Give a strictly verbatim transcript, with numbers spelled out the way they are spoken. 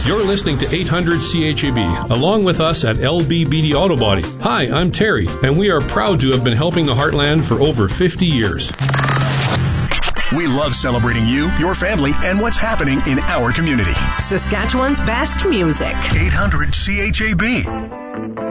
You're listening to eight hundred C H A B, along with us at L B B D Auto Body. Hi, I'm Terry, and we are proud to have been helping the Heartland for over fifty years. We love celebrating you, your family, and what's happening in our community. Saskatchewan's best music. eight hundred C H A B.